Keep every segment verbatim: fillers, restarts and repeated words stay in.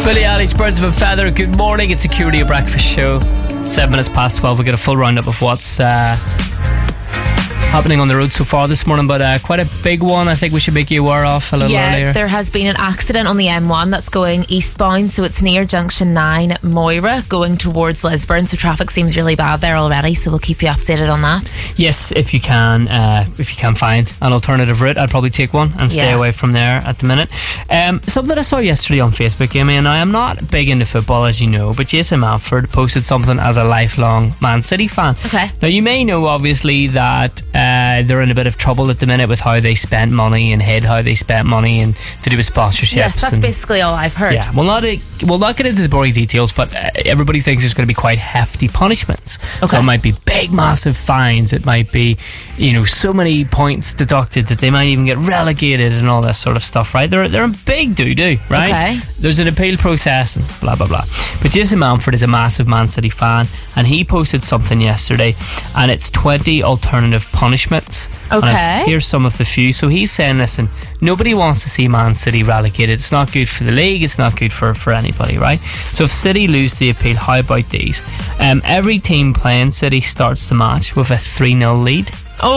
Billy Eilish, Birds of a Feather. Good morning, it's Security Breakfast Show. Seven minutes past twelve. We'll get a full roundup of what's uh, happening on the road so far this morning, but uh, quite a big one I think we should make you aware of a little yeah, earlier. There has been an accident on the M one that's going eastbound, so it's near Junction nine Moira going towards Lisburn, so traffic seems really bad there already, so we'll keep you updated on that. Yes, if you can uh, if you can find an alternative route, I'd probably take one and stay Yeah. away from there at the minute. Um, something I saw yesterday on Facebook, Amy, and I am not big into football as you know, but Jason Manford posted something as a lifelong Man City fan. Okay. Now you may know obviously that uh, they're in a bit of trouble at the minute with how they spent money and hid how they spent money and to do with sponsorships. Yes, that's and, basically all I've heard. Yeah, we'll not, we'll not get into the boring details, but uh, everybody thinks there's going to be quite hefty punishments. Okay. So it might be big, massive fines. It might be, you know, so many points deducted that they might even get relegated and all that sort of stuff, right? They're, they're a big doo-doo, right? Okay. There's an appeal process and blah, blah, blah. But Jason Manford is a massive Man City fan, and he posted something yesterday, and it's twenty alternative punishments. And Okay. I've- here's some of the few. So he's saying, listen, nobody wants to see Man City relegated. It's not good for the league. It's not good for, for anybody, right? So if City lose the appeal, how about these? Um, every team playing City starts the match with a three nil lead.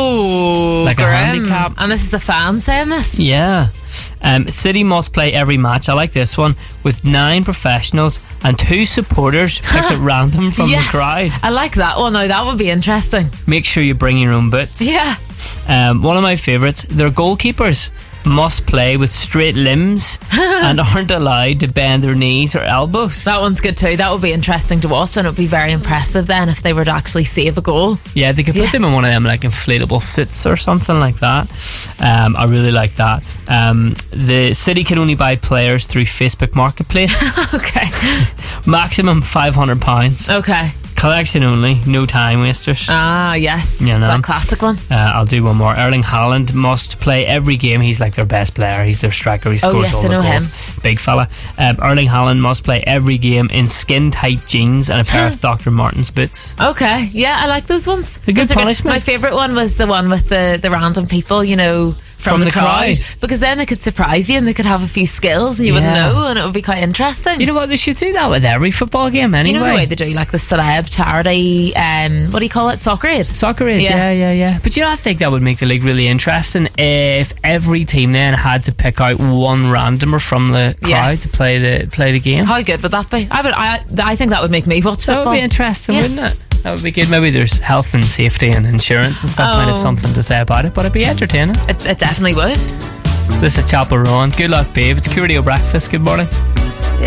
Oh, Like a grim. handicap. And this is a fan saying this? Yeah. Um, City must play every match, I like this one, with nine professionals and two supporters picked at random from Yes, the crowd. I like that one. Now that would be interesting. Make sure you bring your own boots. Yeah. Um, one of my favourites, their goalkeepers must play with straight limbs and aren't allowed to bend their knees or elbows. That one's good too. That would be interesting to watch, and it would be very impressive then if they were to actually save a goal. Yeah, they could put Yeah. them in one of them like inflatable seats or something like that. Um, I really like that. Um, the City can only buy players through Facebook Marketplace. Okay. Maximum five hundred pounds. Okay. Collection only, no time wasters. Ah, yes. You know. That classic one. Uh, I'll do one more. Erling Haaland must play every game. He's like their best player. He's their striker. He Oh, scores yes, all I the know goals. him. Big fella. Um, Erling Haaland must play every game in skin-tight jeans and a pair of Doctor Martens boots. Okay. Yeah, I like those ones. They're good Those are punishments. My favourite one was the one with the, the random people, you know, from, From the, the crowd. crowd. Because then they could surprise you and they could have a few skills and you wouldn't Yeah. know, and it would be quite interesting. You know what? They should do that with every football game anyway. You know the way they do like the celeb charity, um, what do you call it? Soccer Aid. Soccer is, yeah. Yeah. yeah, yeah, yeah. But you know, I think that would make the league really interesting if every team then had to pick out one randomer from the crowd Yes. to play the play the game. How good would that be? I would. I, I think that would make me watch That football. would be interesting, Yeah. wouldn't it? That would be good. Maybe there's health and safety and insurance and stuff might have Oh. something to say about it, but it'd be entertaining. It, it definitely would. This is Chapel Rowan. Good luck, babe. It's Curio Breakfast. Good morning.